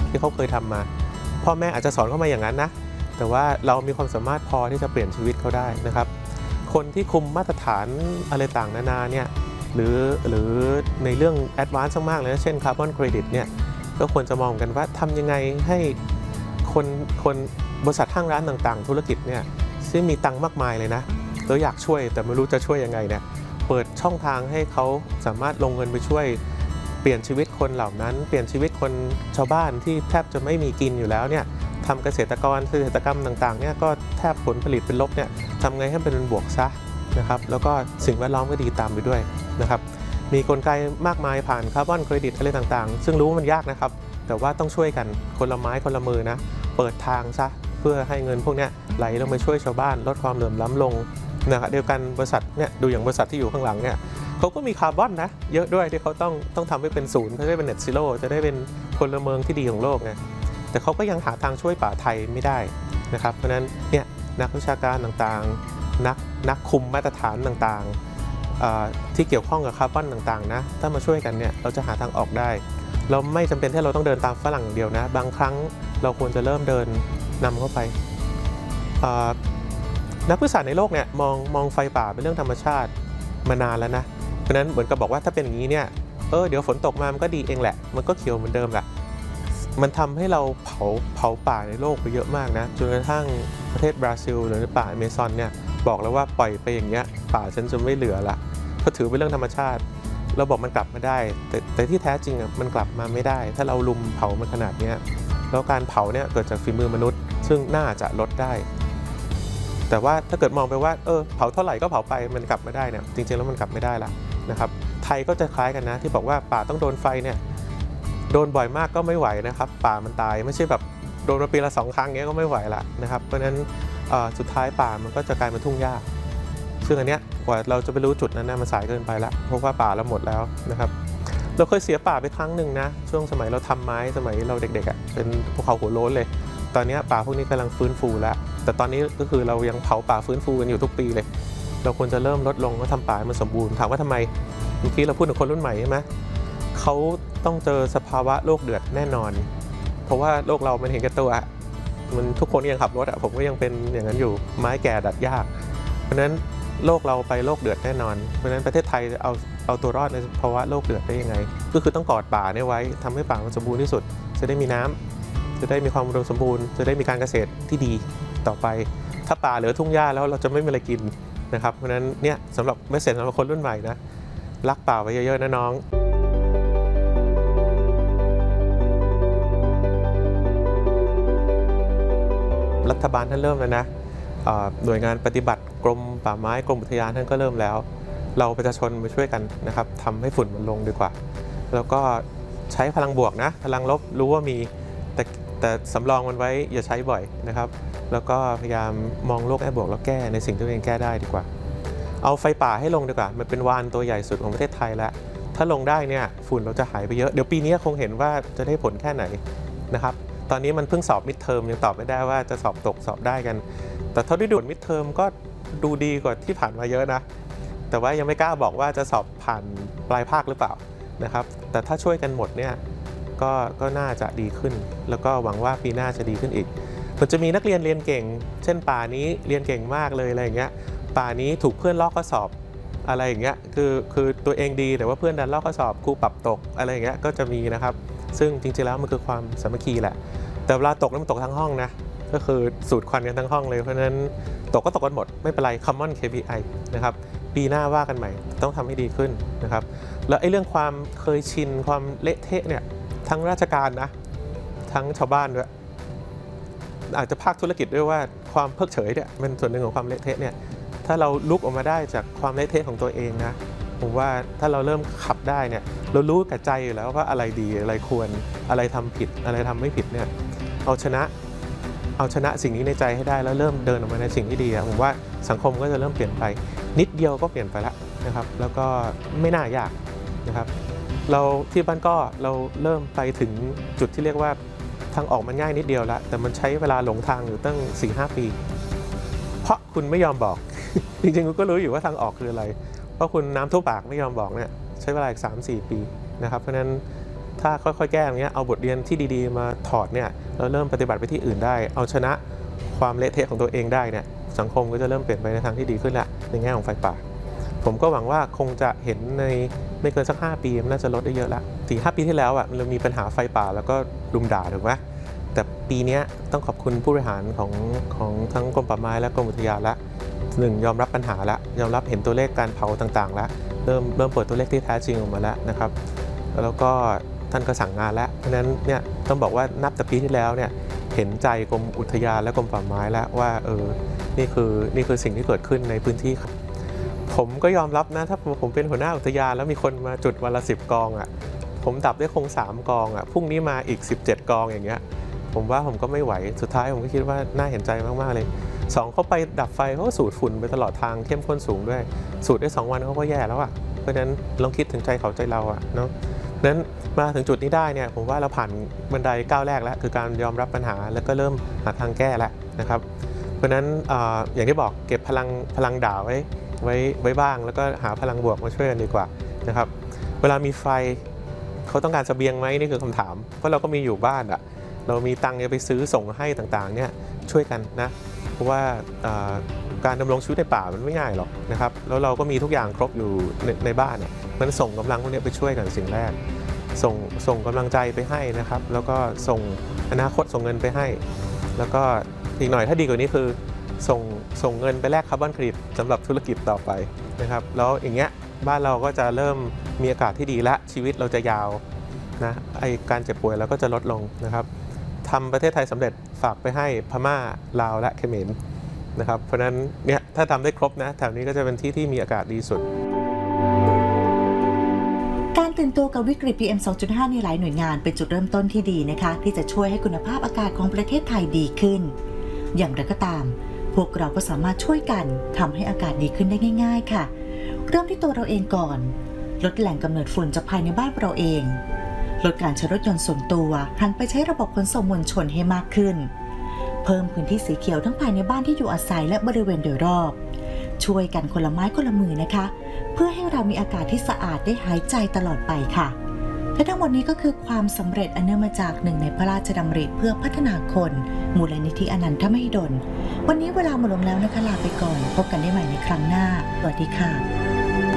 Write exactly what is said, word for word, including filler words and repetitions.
ที่เขาเคยทำมาพ่อแม่อาจจะสอนเข้ามาอย่างนั้นนะแต่ว่าเรามีความสามารถพอที่จะเปลี่ยนชีวิตเขาได้นะครับคนที่คุมมาตรฐานอะไรต่างนานาเนี่ยหรือหรือในเรื่องแอดวานซ์มากเลยนะเช่นคาร์บอนเครดิตเนี่ยก็ควรจะมองกันว่าทำยังไงให้คนคนบริษัทห้างร้านต่างๆธุรกิจเนี่ยซึ่งมีตังค์มากมายเลยนะเราอยากช่วยแต่ไม่รู้จะช่วยยังไงเนี่ยเปิดช่องทางให้เขาสามารถลงเงินไปช่วยเปลี่ยนชีวิตคนเหล่านั้นเปลี่ยนชีวิตคนชาวบ้านที่แทบจะไม่มีกินอยู่แล้วเนี่ยทำเกษตรกรเกษตรกรรมต่างๆเนี่ยก็แทบผลผลิตเป็นลบเนี่ยทำไงให้เป็นบวกซะนะครับแล้วก็สิ่งแวดล้อมก็ดีตามไปด้วยนะครับมีกลไกมากมายผ่านคาร์บอนเครดิตอะไรต่างๆซึ่งรู้ว่ามันยากนะครับแต่ว่าต้องช่วยกันคนละไม้คนละมือนะเปิดทางซะเพื่อให้เงินพวกนี้ไหลลงไปช่วยชาวบ้านลดความเหลื่อมล้ำลงนะครับเดียวกันบริษัทเนี่ยดูอย่างบริษัทที่อยู่ข้างหลังเนี่ยเขาก็มีคาร์บอนนะเยอะด้วยที่เขาต้องต้องทำให้เป็นศูนย์เขาจะได้เป็นเน็ตซีโร่จะได้เป็นพลเมืองที่ดีของโลกไงแต่เขาก็ยังหาทางช่วยป่าไทยไม่ได้นะครับเพราะฉะนั้นเนี่ยนักวิชาการต่างๆนักนักคุมมาตรฐานต่างๆที่เกี่ยวข้องกับคาร์บอนต่างๆนะถ้ามาช่วยกันเนี่ยเราจะหาทางออกได้เราไม่จำเป็นที่เราต้องเดินตามฝรั่งเดียวนะบางครั้งเราควรจะเริ่มเดินนำเข้าไปนักวิชาการในโลกเนี่ยมองมองไฟป่าเป็นเรื่องธรรมชาติมานานแล้วนะเพราะนั้นเหมือนกับบอกว่าถ้าเป็นอย่างนี้เนี่ยเออเดี๋ยวฝนตกมามันก็ดีเองแหละมันก็เขียวเหมือนเดิมแหละมันทำให้เราเผาเผาป่าในโลกไปเยอะมากนะจนกระทั่งประเทศบราซิลหรือป่าอเมซอนเนี่ยบอกแล้วว่าปล่อยไปอย่างเงี้ยป่าฉันจะไม่เหลือละเขาถือเป็นเรื่องธรรมชาติเราบอกมันกลับมาได้แต่แต่ที่แท้จริงอ่ะมันกลับมาไม่ได้ถ้าเราลุมเผามันขนาดนี้แล้วการเผาเนี่ยเกิดจากฝีมือมนุษย์ซึ่งน่าจะลดได้แต่ว่าถ้าเกิดมองไปว่าเออเผาเท่าไหร่ก็เผาไปมันกลับมาได้เนี่ยจริงๆแล้วมันกลับไม่ได้ละนะครับไทยก็จะคล้ายกันนะที่บอกว่าป่าต้องโดนไฟเนี่ยโดนบ่อยมากก็ไม่ไหวนะครับป่ามันตายไม่ใช่แบบโดนมาปีละสองครั้งเงี้ยก็ไม่ไหวละนะครับเพราะฉะนั้นสุดท้ายป่ามันก็จะกลายเป็นทุ่งหญ้าซึ่งอันเนี้ยกว่าเราจะไปรู้จุดนั้นนะมันสายเกินไปละเพราะว่าป่าเราหมดแล้วนะครับเราเคยเสียป่าไปครั้งหนึ่งนะช่วงสมัยเราทำไม้สมัยเราเด็กๆอ่ะเป็นภูเขาหัวโล้นเลยตอนนี้ป่าพวกนี้กำลังฟื้นฟูแล้วแต่ตอนนี้ก็คือเรายังเผาป่าฟื้นฟูกันอยู่ทุกปีเลยเราควรจะเริ่มลดลงแล้วทำป่าให้มันสมบูรณ์ถามว่าทำไมเมื่อกี้เราพูดถึงคนรุ่นใหม่ใช่ไหมเขาต้องเจอสภาวะโลกเดือดแน่นอนเพราะว่าโลกเรามันเห็นแก่ตัวมันทุกคนยังขับรถอ่ะผมก็ยังเป็นอย่างนั้นอยู่ไม้แก่ดัดยากเพราะฉะนั้นโลกเราไปโลกเดือดแน่นอนเพราะฉะนั้นประเทศไทยจะเอาเอาตัวรอดในภาวะโลกเดือดได้ยังไงก็คือต้องกอดป่าเนี่ยไว้ทำให้ป่ามันสมบูรณ์ที่สุดจะได้มีน้ำจะได้มีความอุดมสมบูรณ์จะได้มีการเกษตรที่ดีต่อไปถ้าป่าเหลือทุ่งหญ้าแล้วเราจะไม่มีอะไรกินนะครับเพราะฉะนั้นเนี่ยสำหรับเมสเสจสำหรับคนรุ่นใหม่นะรักป่าไว้เยอะๆนะน้องรัฐบาลท่านเริ่มแล้วนะหน่วยงานปฏิบัติกรมป่าไม้กรมอุทยานท่านก็เริ่มแล้วเราประชาชนมาช่วยกันนะครับทำให้ฝุ่นมันลงดีกว่าแล้วก็ใช้พลังบวกนะพลังลบรู้ว่ามีแต่แต่สำรองมันไว้อย่าใช้บ่อยนะครับแล้วก็พยายามมองโลกแง่บวกแล้วแก้ในสิ่งที่ตัวเองแก้ได้ดีกว่าเอาไฟป่าให้ลงดีกว่ามันเป็นวานตัวใหญ่สุดของประเทศไทยแล้วถ้าลงได้เนี่ยฝุ่นเราจะหายไปเยอะเดี๋ยวปีนี้คงเห็นว่าจะได้ผลแค่ไหนนะครับตอนนี้มันเพิ่งสอบมิดเทอมยังตอบไม่ได้ว่าจะสอบตกสอบได้กันแต่เท่าที่ดูมิดเทอมก็ดูดีกว่าที่ผ่านมาเยอะนะแต่ว่ายังไม่กล้าบอกว่าจะสอบผ่านปลายภาคหรือเปล่านะครับแต่ถ้าช่วยกันหมดเนี่ยก็ก็น่าจะดีขึ้นแล้วก็หวังว่าปีหน้าจะดีขึ้นอีกมันจะมีนักเรียนเรียนเก่งเช่นป่านี้เรียนเก่งมากเลยอะไรอย่างเงี้ยป่านี้ถูกเพื่อนลอกข้อสอบอะไรอย่างเงี้ยคือคือตัวเองดีแต่ว่าเพื่อนดันลอกข้อสอบครูปรับตกอะไรอย่างเงี้ยก็จะมีนะครับซึ่งจริงๆแล้วมันคือความสามัคคีแหละแต่เวลาตกแล้วมันตกทั้งห้องนะก็คือสูดควันกันทั้งห้องเลยเพราะฉะนั้นตกก็ตกกันหมดไม่เป็นไร common เค พี ไอ นะครับปีหน้าว่ากันใหม่ต้องทำให้ดีขึ้นนะครับแล้วไอ้เรื่องความเคยชินความเละเทะเนี่ยทั้งราชการนะทั้งชาวบ้านด้วยอาจจะภาคธุรกิจด้วยว่าความเพิกเฉยเนี่ยเป็นส่วนหนึ่งของความเละเทะเนี่ยถ้าเราลุกออกมาได้จากความเละเทะของตัวเองนะผมว่าถ้าเราเริ่มขับได้เนี่ยเรารู้กับใจอยู่แล้วว่าอะไรดีอะไรควรอะไรทำผิดอะไรทำไม่ผิดเนี่ยเอาชนะเอาชนะสิ่งนี้ในใจให้ได้แล้วเริ่มเดินออกมาในสิ่งที่ดีผมว่าสังคมก็จะเริ่มเปลี่ยนไปนิดเดียวก็เปลี่ยนไปแล้วนะครับแล้วก็ไม่น่ายากนะครับเราที่บ้านก็เราเริ่มไปถึงจุดที่เรียกว่าทางออกมันง่ายนิดเดียวแล้วแต่มันใช้เวลาหลงทางอยู่ตั้ง สี่ห้า ปีเพราะคุณไม่ยอมบอก จริงๆคุณก็รู้อยู่ว่าทางออกคืออะไรเพราะคุณน้ำท่วมปากไม่ยอมบอกเนี่ยใช้เวลาอีก สามสี่ ปีนะครับเพราะฉะนั้นถ้าค่อยๆแก้อย่างเงี้ยเอาบทเรียนที่ดีๆมาถอดเนี่ยแล้วเริ่มปฏิบัติไปที่อื่นได้เอาชนะความเละเทะของตัวเองได้เนี่ยสังคมก็จะเริ่มเปลี่ยนไปในทางที่ดีขึ้นละในแง่ของไฟป่าผมก็หวังว่าคงจะเห็นในไม่เกินสักห้าปีมันน่าจะลดได้เยอะละสี่ห้าปีที่แล้วอ่ะเรามีปัญหาไฟป่าแล้วก็รุมด่าถูกไหมแต่ปีนี้ต้องขอบคุณผู้บริหารของของทั้งกรมป่าไม้และกรมอุทยานละหนึ่งยอมรับปัญหาละยอมรับเห็นตัวเลขการเผาต่างๆแล้วเริ่มเริ่มเปิดตัวเลขที่แท้จริงออกมาแล้วนะครับแล้วก็ท่านก็สั่งงานแล้วเพราะฉะนั้นเนี่ยต้องบอกว่านับแต่ปีที่แล้วเนี่ยเห็นใจกรมอุทยานและกรมป่าไม้แล้วว่าเออนี่คือนี่คือสิ่งที่เกิดขึ้นในพื้นที่ครับผมก็ยอมรับนะถ้าผมเป็นหัวหน้าอุทยานแล้วมีคนมาจุดวันละสิบกองอ่ะผมดับได้คงสามกองอ่ะพรุ่งนี้มาอีกสิบเจ็ดกองอย่างเงี้ยผมว่าผมก็ไม่ไหวสุดท้ายผมก็คิดว่าน่าเห็นใจมากๆเลยสองเขาไปดับไฟเขาก็สูดฝุ่นไปตลอดทางเข้มข้นสูงด้วยสูดได้สองวันเขาก็แย่แล้วอ่ะเพราะฉะนั้นลองคิดถึงใจเขาใจเราอ่ะเนาะนั้นมาถึงจุดนี้ได้เนี่ยผมว่าเราผ่านบันไดก้าวแรกแล้วคือการยอมรับปัญหาแล้วก็เริ่มหาทางแก้แล้วนะครับเพราะฉะนั้น อ, อย่างที่บอกเก็บพลังพลังด่าไว้ไว้ไว้บ้างแล้วก็หาพลังบวกมาช่วยกันดีกว่านะครับเวลามีไฟเขาต้องการเสบียงไหมนี่คือคำถามเพราะเราก็มีอยู่บ้านอ่ะเรามีตังค์จะไปซื้อส่งให้ต่างๆเนี่ยช่วยกันนะเพราะว่าการดำรงชีวิตในป่ามันไม่ง่ายหรอกนะครับแล้วเราก็มีทุกอย่างครบอยู่ใน, ในบ้านเนี่ยมันส่งกำลังพวกนี้ไปช่วยกันสิ่งแรกส่งส่งกำลังใจไปให้นะครับแล้วก็ส่งอนาคตส่งเงินไปให้แล้วก็อีกหน่อยถ้าดีกว่านี้คือส่งส่งเงินไปแลกคาร์บอนเครดิตสำหรับธุรกิจต่อไปนะครับแล้วอย่างเงี้ยบ้านเราก็จะเริ่มมีอากาศที่ดีและชีวิตเราจะยาวนะไอการเจ็บป่วยเราก็จะลดลงนะครับทำประเทศไทยสำเร็จฝากไปให้พม่าลาวและเขมรนะครับเพราะนั้นเนี่ยถ้าทำได้ครบนะแถวนี้ก็จะเป็นที่ที่มีอากาศดีสุดการตื่นตัวกับวิกฤต พี เอ็ม สองจุดห้า ในหลายหน่วยงานเป็นจุดเริ่มต้นที่ดีนะคะที่จะช่วยให้คุณภาพอากาศของประเทศไทยดีขึ้นอย่างไรก็ตามพวกเราก็สามารถช่วยกันทำให้อากาศดีขึ้นได้ง่ายๆค่ะเริ่มที่ตัวเราเองก่อนลดแหล่งกำเนิดฝุ่นจากภายในบ้านเราเองลดการใช้รถยนต์ส่วนตัวหันไปใช้ระบบขนส่งมวลชนให้มากขึ้นเพิ่มพื้นที่สีเขียวทั้งภายในบ้านที่อยู่อาศัยและบริเวณโดยรอบช่วยกันคนละไม้คนละมือนะคะเพื่อให้เรามีอากาศที่สะอาดได้หายใจตลอดไปค่ะและทั้งหมดนี้ก็คือความสำเร็จอันเนื่องมาจากหนึ่งในพระราชดำริเพื่อพัฒนาคนมูลนิธิอนันทมหิดลวันนี้เวลาหมดลงแล้วนะคะลาไปก่อนพบกันได้ใหม่ในครั้งหน้าสวัสดีค่ะ